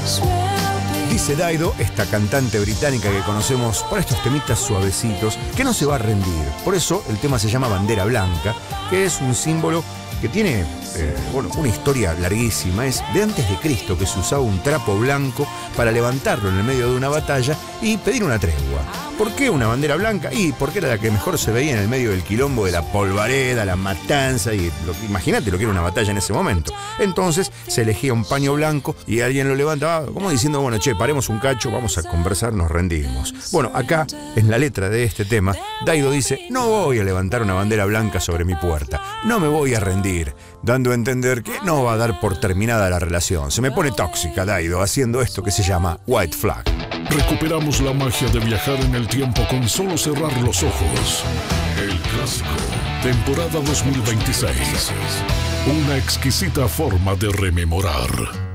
Dice Dido, esta cantante británica que conocemos por estos temitas suavecitos, que no se va a rendir. Por eso el tema se llama Bandera Blanca, que es un símbolo que tiene una historia larguísima. Es de antes de Cristo, que se usaba un trapo blanco para levantarlo en el medio de una batalla y pedir una tregua. ¿Por qué una bandera blanca? Y porque era la que mejor se veía en el medio del quilombo de la polvareda, la matanza, y imagínate lo que era una batalla en ese momento. Entonces se elegía un paño blanco y alguien lo levantaba como diciendo, bueno, che, paremos un cacho, vamos a conversar, nos rendimos. Bueno, acá, en la letra de este tema, Dido dice, no voy a levantar una bandera blanca sobre mi puerta, no me voy a rendir, dando a entender que no va a dar por terminada la relación. Se me pone tóxica Dido haciendo esto que se llama White Flag. Recuperamos la magia de viajar en el tiempo con solo cerrar los ojos. El Clásico, temporada 2026. Una exquisita forma de rememorar.